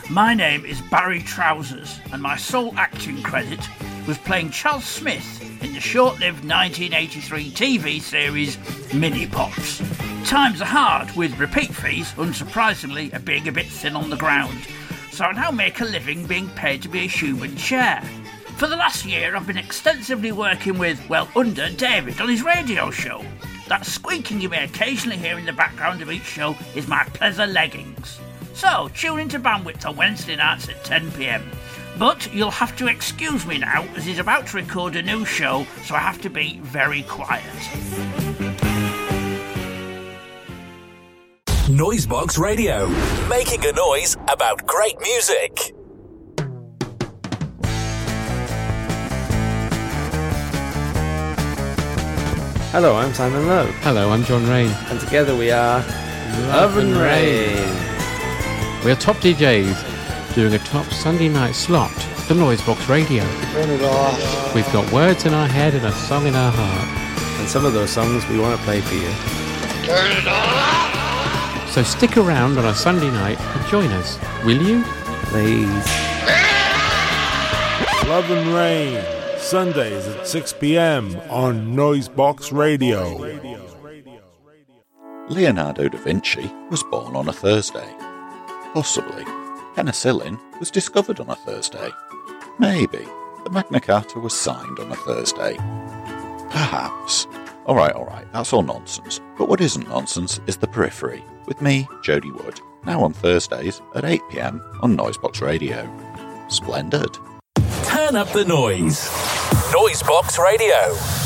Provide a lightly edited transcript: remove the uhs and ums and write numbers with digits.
My name is Barry Trousers, and my sole acting credit was playing Charles Smith in the short-lived 1983 TV series Mini Pops. Times are hard, with repeat fees, unsurprisingly, being a bit thin on the ground, so I now make a living being paid to be a human chair. For the last year, I've been extensively working with, under David on his radio show. That squeaking you may occasionally hear in the background of each show is my pleather leggings. So, tune into Bandwidth on Wednesday nights at 10 p.m. But you'll have to excuse me now, as he's about to record a new show, so I have to be very quiet. Noisebox Radio, making a noise about great music. Hello, I'm Simon Lowe. Hello, I'm John Rain. And together we are Love and Rain. We are top DJs doing a top Sunday night slot for Noisebox Radio. Turn it off. We've got words in our head and a song in our heart. And some of those songs we want to play for you. Turn it off! So stick around on a Sunday night and join us, will you? Please. Love and Rain, Sundays at 6 p.m. on Noisebox Radio. Leonardo da Vinci was born on a Thursday. Possibly, penicillin was discovered on a Thursday. Maybe the Magna Carta was signed on a Thursday. Perhaps. All right, that's all nonsense. But what isn't nonsense is The Periphery, with me, Jody Wood, now on Thursdays at 8 p.m. on Noisebox Radio. Splendid. Turn up the noise. Noisebox Radio.